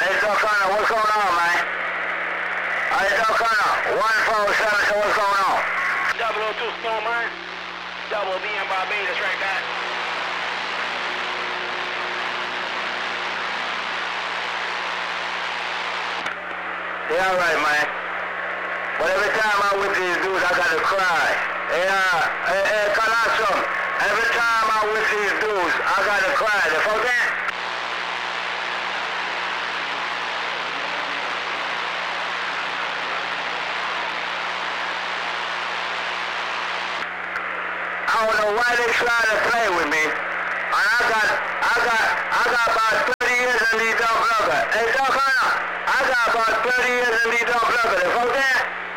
Hey, Doc Connor, what's going on, man? Hey, Doc Connor, 147, so what's going on? 002 Stormer, Double B in Barbados right back. Yeah, all right, man. But every time I'm with these dudes, I gotta cry. Hey, Colosso, every time I'm with these dudes, I gotta cry. The fuck that? I don't know why they try to play with me. And I got about 30 years in these dumb blugger. Hey, Doc Hunter, I got about 30 years in these dumb blugger. The fuck that?